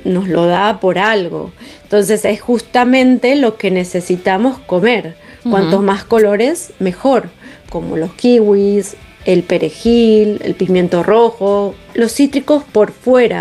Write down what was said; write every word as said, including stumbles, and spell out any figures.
nos lo da por algo. Entonces es justamente lo que necesitamos comer. Uh-huh. Cuantos más colores, mejor. Como los kiwis, el perejil, el pimiento rojo, los cítricos por fuera.